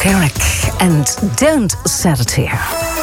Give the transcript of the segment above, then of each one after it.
Carrick and Don't Set It Here.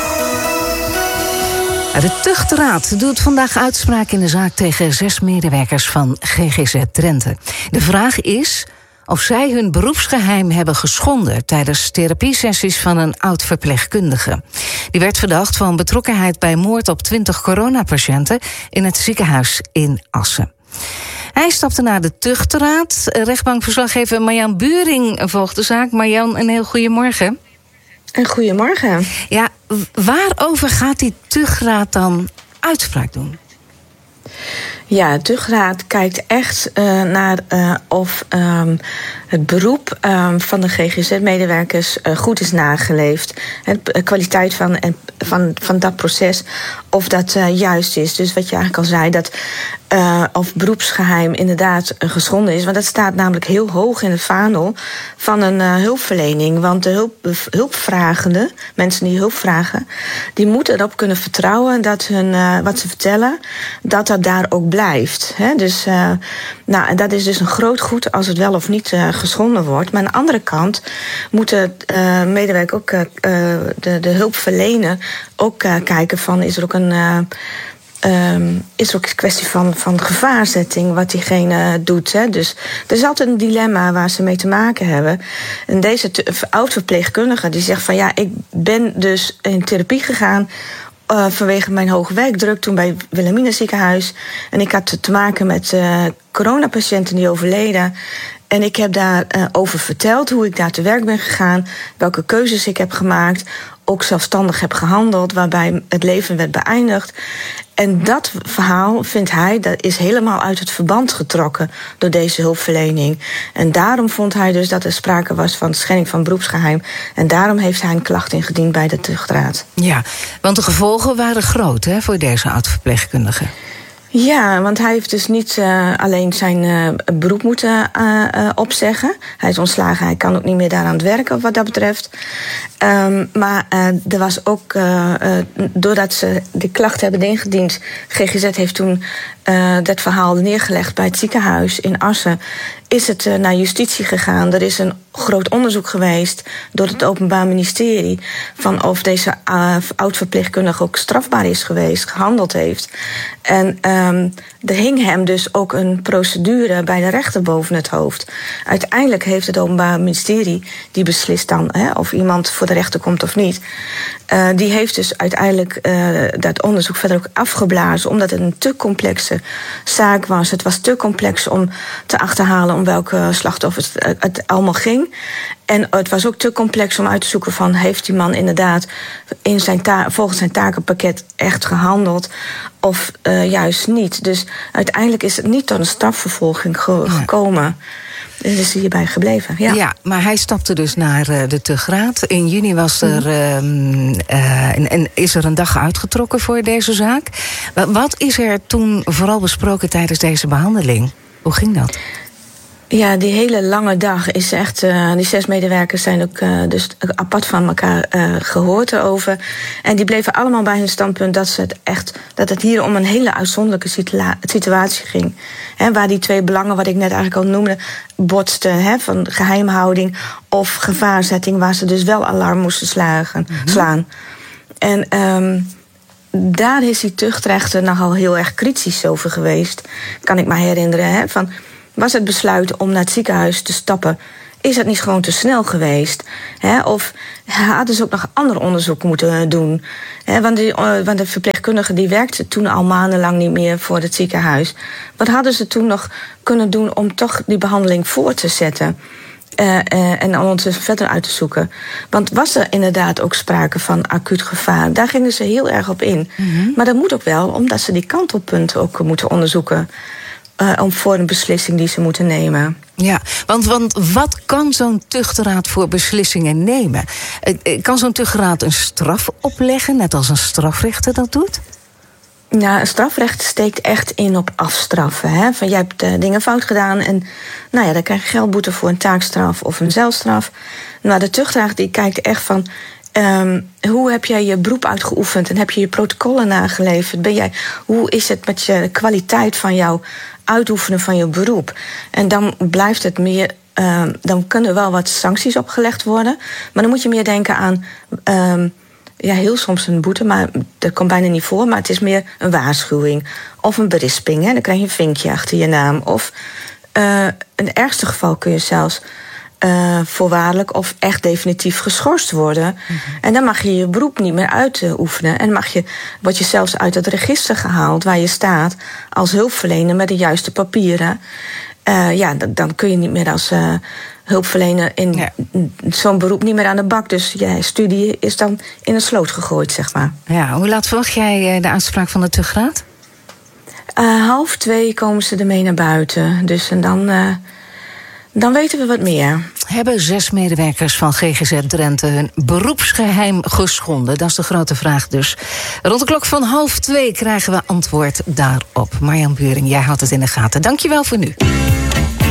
De Tuchtraad doet vandaag uitspraak in de zaak tegen 6 medewerkers van GGZ Drenthe. De vraag is of zij hun beroepsgeheim hebben geschonden tijdens therapiesessies van een oud-verpleegkundige. Die werd verdacht van betrokkenheid bij moord op 20 coronapatiënten in het ziekenhuis in Assen. Hij stapte naar de Tuchtraad. Rechtbankverslaggever Marjan Buring volgt de zaak. Marjan, een heel goedemorgen. Een goedemorgen. Ja, waarover gaat die Tuchtraad dan uitspraak doen? Ja, de Tuchtraad kijkt echt naar of het beroep van de GGZ-medewerkers goed is nageleefd. De kwaliteit van dat proces, of dat juist is. Dus wat je eigenlijk al zei, dat of beroepsgeheim inderdaad geschonden is. Want dat staat namelijk heel hoog in het vaandel van een hulpverlening. Want de hulpvragenden, mensen die hulp vragen, die moeten erop kunnen vertrouwen dat wat ze vertellen, dat daar ook blijft. Dus en dat is dus een groot goed als het wel of niet geschonden wordt. Maar aan de andere kant moet de medewerker ook de hulpverlener ook kijken van, is er ook een kwestie van gevaarzetting wat diegene doet. Dus er is altijd een dilemma waar ze mee te maken hebben. En deze oud-verpleegkundige die zegt van, ja, ik ben dus in therapie gegaan vanwege mijn hoge werkdruk toen bij Wilhelmina ziekenhuis. En ik had te maken met coronapatiënten die overleden. En ik heb daarover verteld hoe ik daar te werk ben gegaan, welke keuzes ik heb gemaakt, ook zelfstandig heb gehandeld, waarbij het leven werd beëindigd. En dat verhaal, vindt hij, dat is helemaal uit het verband getrokken door deze hulpverlening. En daarom vond hij dus dat er sprake was van schending van beroepsgeheim. En daarom heeft hij een klacht ingediend bij de Tuchtraad. Ja, want de gevolgen waren groot, hè, voor deze oud-verpleegkundige. Ja, want hij heeft dus niet alleen zijn beroep moeten opzeggen. Hij is ontslagen, hij kan ook niet meer daaraan werken wat dat betreft. Maar er was ook, doordat ze de klacht hebben ingediend, GGZ heeft toen dat verhaal neergelegd bij het ziekenhuis in Assen, is het naar justitie gegaan. Er is een groot onderzoek geweest door het Openbaar Ministerie van of deze oud-verpleegkundige ook strafbaar is geweest, gehandeld heeft. En er hing hem dus ook een procedure bij de rechter boven het hoofd. Uiteindelijk heeft het Openbaar Ministerie, die beslist dan of iemand voor de rechter komt of niet, die heeft dus uiteindelijk dat onderzoek verder ook afgeblazen, omdat het een te complexe zaak was. Het was te complex om te achterhalen om welke slachtoffers het allemaal ging. En het was ook te complex om uit te zoeken van, heeft die man inderdaad in volgens zijn takenpakket echt gehandeld of juist niet. Dus uiteindelijk is het niet tot een strafvervolging gekomen. En is hierbij gebleven. Ja, maar hij stapte dus naar de Tuchtraad. In juni was er en is er een dag uitgetrokken voor deze zaak. Wat is er toen vooral besproken tijdens deze behandeling? Hoe ging dat? Ja, die hele lange dag is echt. Die 6 medewerkers zijn ook dus apart van elkaar gehoord erover. En die bleven allemaal bij hun standpunt dat het hier om een hele uitzonderlijke situatie ging. Waar die 2 belangen, wat ik net eigenlijk al noemde, botsten. Van geheimhouding of gevaarzetting, waar ze dus wel alarm moesten slaan. En daar is die tuchtrechter nogal heel erg kritisch over geweest. Kan ik me herinneren. Was het besluit om naar het ziekenhuis te stappen, is het niet gewoon te snel geweest? Of hadden ze ook nog ander onderzoek moeten doen? Want de verpleegkundige die werkte toen al maandenlang niet meer voor het ziekenhuis. Wat hadden ze toen nog kunnen doen om toch die behandeling voor te zetten? En om ons verder uit te zoeken. Want was er inderdaad ook sprake van acuut gevaar? Daar gingen ze heel erg op in. Mm-hmm. Maar dat moet ook wel, omdat ze die kantelpunten ook moeten onderzoeken. Om voor een beslissing die ze moeten nemen. Ja, want wat kan zo'n tuchtraad voor beslissingen nemen? Kan zo'n tuchtraad een straf opleggen, net als een strafrechter dat doet? Ja, een strafrechter steekt echt in op afstraffen. Van jij hebt dingen fout gedaan en dan krijg je geldboete voor een taakstraf of een celstraf. Maar de tuchtraad die kijkt echt van, hoe heb jij je beroep uitgeoefend en heb je je protocollen nageleverd? Hoe is het met je kwaliteit van jouw uitoefenen van je beroep? En dan blijft het meer dan kunnen er wel wat sancties opgelegd worden. Maar dan moet je meer denken aan heel soms een boete, maar dat komt bijna niet voor. Maar het is meer een waarschuwing of een berisping. Hè? Dan krijg je een vinkje achter je naam. Of in het ergste geval kun je zelfs voorwaardelijk of echt definitief geschorst worden. Mm-hmm. En dan mag je je beroep niet meer uitoefenen. En word je zelfs uit het register gehaald waar je staat als hulpverlener met de juiste papieren. Dan kun je niet meer als hulpverlener in zo'n beroep niet meer aan de bak. Dus je studie is dan in een sloot gegooid, zeg maar. Ja, hoe laat verwacht jij de uitspraak van de Tugraad? 1:30 komen ze ermee naar buiten. Dus en dan weten we wat meer. Hebben 6 medewerkers van GGZ Drenthe hun beroepsgeheim geschonden? Dat is de grote vraag dus. Rond de klok van 1:30 krijgen we antwoord daarop. Marjan Buring, jij houdt het in de gaten. Dankjewel voor nu.